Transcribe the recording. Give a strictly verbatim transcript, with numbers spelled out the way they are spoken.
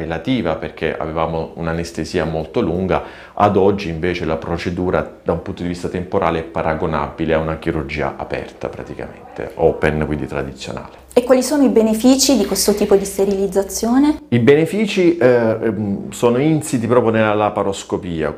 relativa perché avevamo un'anestesia molto lunga, ad oggi invece la procedura da un punto di vista temporale è paragonabile a una chirurgia aperta praticamente, open, quindi tradizionale. E quali sono i benefici di questo tipo di sterilizzazione? I benefici eh, sono insiti proprio nella laparoscopia.